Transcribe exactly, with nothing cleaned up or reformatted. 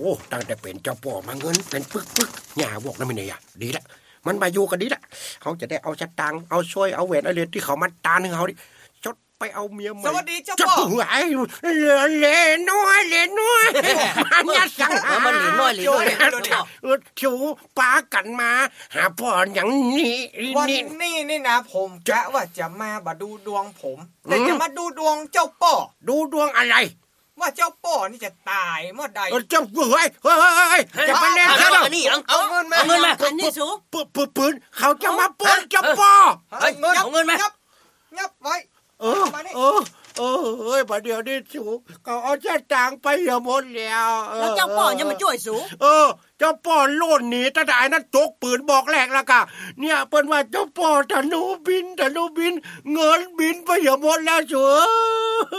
อ้ตั้งแต่เป็นเจ้าป่อมาเงินเป็นปึกปึกหย่าบอกนะไม่เนี่ยดีละมันมาอยู่กันดีละเขาจะได้เอาสตางค์เอาช่วยเอาแหวนเอาเหรียญที่เขามาตานให้เขาดิจดไปเอาเมียใหม่สวัสดีเจ้าป่อไอ้เหลือเหลือน้อยเหลือน้อยมันยัดสังหามันเหลือน้อยเหลือน้อยเออถิวป้ากันมาหาพ่ออย่างนี้วันนี้นี่นะผมกะว่าจะมาบดูดวงผมแต่จะมาดูดวงเจ้าป่อดูดวงอะไรว่าเจ้าป่อนี่จะตายเมื่อใดเออเจ้าเฮ้ยเฮ้ยจะไปเล่นซะแล้วนี่เอาเงินมาเอาเงินมาอันนี้สูปืนปืนปืนเขาจะมาปล้นเจ้าป่อเฮ้ยเอาเงินมางับไว้เออเออเออเฮ้ยประเดี๋ยวนี้สูเขาเอาเจ้าต่างไปหมดแล้วแล้วเจ้าป่อยังมาช่วยสูเออเจ้าป่อโล่นหนีตั้งแต่นั้นจกปืนบอกแรกแล้วกะเนี่ยเปิ้นว่าเจ้าป่อธนูบินธนูบินเงินบินไปหมดแล้วสู